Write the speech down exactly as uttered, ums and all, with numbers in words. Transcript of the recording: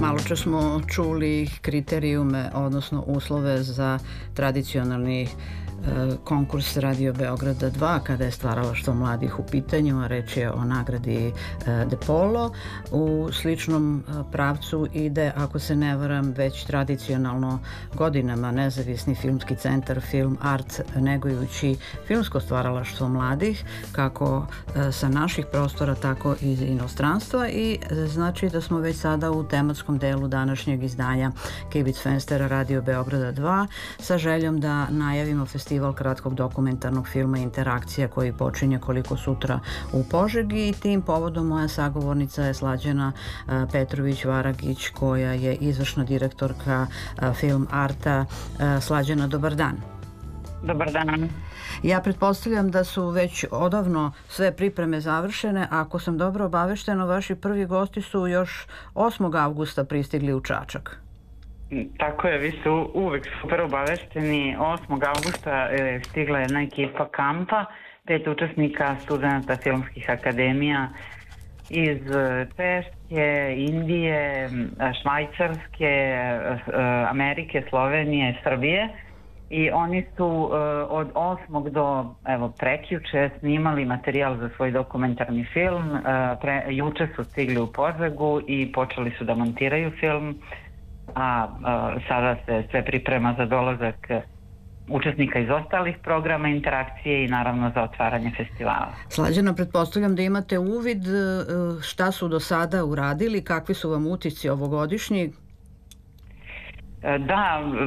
Maločas smo čuli kriterijume, odnosno uslove za tradicionalni konkurs Radio Beograda dva kada je stvaralaštvo mladih u pitanju, a reč je o nagradi De Polo. U sličnom pravcu ide, ako se ne varam, već tradicionalno godinama Nezavisni filmski centar Film Art, negujući filmsko stvaralaštvo mladih, kako sa naših prostora, tako i iz inostranstva, i znači da smo već sada u tematskom delu današnjeg izdanja Kibicfenstera Radio Beograda dva sa željom da najavimo festival Festival kratkog dokumentarnog filma Interakcija koji počinje koliko sutra u Požegi, i tim povodom moja sagovornica je Slađana Petrović-Varagić, koja je izvršna direktorka Film Arta. Slađana, dobar dan. Dobar dan. Ja pretpostavljam da su već odavno sve pripreme završene. Ako sam dobro obaveštena, vaši prvi gosti su još osmog avgusta pristigli u Čačak. Tako je, vi ste uvek super obavešteni. osmog avgusta je stigla jedna ekipa kampa, pet učesnika studenta filmskih akademija iz Češke, Indije, Švajcarske, Amerike, Slovenije, Srbije, i oni su od osmog do evo prekjuče snimali materijal za svoj dokumentarni film. Pre, juče su stigli u Požegu i počeli su da montiraju film, a, a sada se sve priprema za dolazak učesnika iz ostalih programa interakcije i naravno za otvaranje festivala. Slađana, pretpostavljam da imate uvid šta su do sada uradili, kakvi su vam utisci ovogodišnji? Da,